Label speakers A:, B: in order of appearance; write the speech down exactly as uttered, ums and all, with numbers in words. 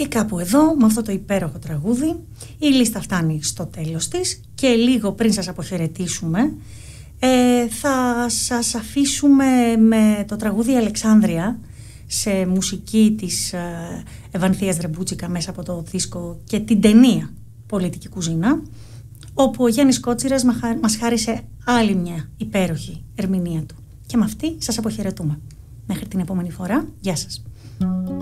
A: Και κάπου εδώ, με αυτό το υπέροχο τραγούδι, η λίστα φτάνει στο τέλος της και λίγο πριν σας αποχαιρετήσουμε, ε, θα σας αφήσουμε με το τραγούδι Αλεξάνδρεια σε μουσική της ε, Ευανθίας Δρεμπούτσικα μέσα από το δίσκο και την ταινία Πολιτική Κουζίνα, όπου ο Γιάννης Κότσιρας μας χάρισε άλλη μια υπέροχη ερμηνεία του. Και με αυτή σας αποχαιρετούμε. Μέχρι την επόμενη φορά, γεια σας.